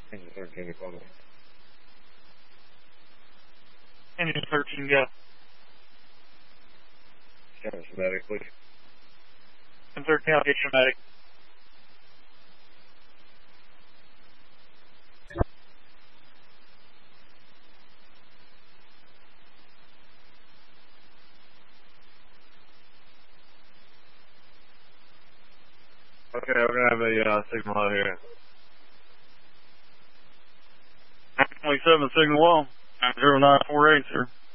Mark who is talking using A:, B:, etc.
A: Engine 13 to call me.
B: Engine 13, go.
A: Scanner schematic, please.
B: Engine 13, I'll get your medic.
A: Okay, we're gonna have a signal out here.
B: 27 signal low. 0948, sir.